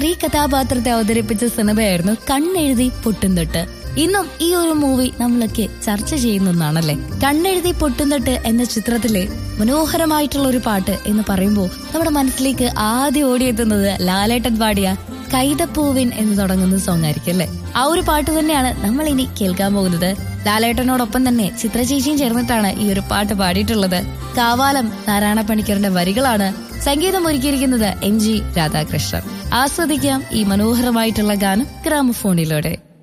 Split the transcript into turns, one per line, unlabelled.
സ്ത്രീ കഥാപാത്രത്തെ അവതരിപ്പിച്ച സിനിമയായിരുന്നു കണ്ണെഴുതി പൊട്ടുംതൊട്ട്. ഇന്നും ഈ ഒരു മൂവി നമ്മളൊക്കെ ചർച്ച ചെയ്യുന്നതാണല്ലേ. കണ്ണെഴുതി പൊട്ടുംതൊട്ട് എന്ന ചിത്രത്തിലെ മനോഹരമായിട്ടുള്ള ഒരു പാട്ട് എന്ന് പറയുമ്പോൾ നമ്മുടെ മനസ്സിലേക്ക് ആദ്യം ഓടിയെത്തുന്നത് ലാലേട്ടൻ പാടിയ കൈതപ്പൂവിൻ എന്ന് തുടങ്ങുന്ന സോങ് ആയിരിക്കും അല്ലെ. ആ ഒരു പാട്ട് തന്നെയാണ് നമ്മൾ ഇനി കേൾക്കാൻ പോകുന്നത്. ലാലേട്ടനോടൊപ്പം തന്നെ ചിത്രചേച്ചിയും ചേർന്നിട്ടാണ് ഈ ഒരു പാട്ട് പാടിയിട്ടുള്ളത്. കാവാലം നാരായണ പണിക്കറിന്റെ വരികളാണ്. സംഗീതം ഒരുക്കിയിരിക്കുന്നത് MG രാധാകൃഷ്ണൻ. ആസ്വദിക്കാം ഈ മനോഹരമായിട്ടുള്ള ഗാനം ഗ്രാമഫോണിലൂടെ.